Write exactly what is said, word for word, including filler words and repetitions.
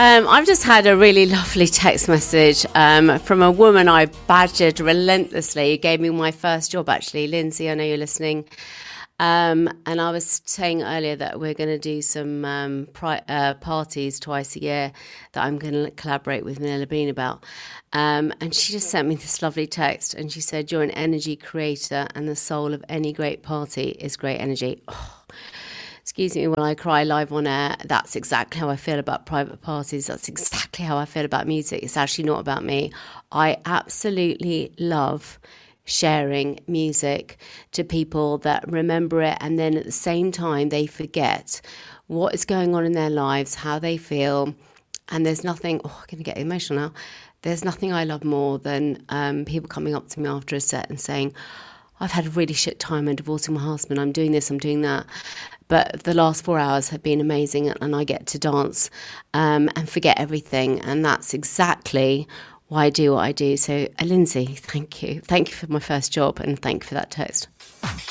Um, I've just had a really lovely text message um, from a woman I badgered relentlessly, who gave me my first job, actually. Lindsay, I know you're listening. Um, and I was saying earlier that we're going to do some um, pri- uh, parties twice a year that I'm going to collaborate with Manila Bean about. Um, and she just sent me this lovely text, and she said, "You're an energy creator, and the soul of any great party is great energy." Oh. Excuse me when I cry live on air. That's exactly how I feel about private parties. That's exactly how I feel about music. It's actually not about me. I absolutely love sharing music to people that remember it, and then at the same time they forget what is going on in their lives, how they feel. And there's nothing, oh, I'm going to get emotional now. There's nothing I love more than um, people coming up to me after a set and saying, "I've had a really shit time. I'm divorcing my husband. I'm doing this, I'm doing that. But the last four hours have been amazing, and I get to dance um, and forget everything." And that's exactly why I do what I do. So, uh, Lindsay, thank you. Thank you for my first job, and thank you for that text.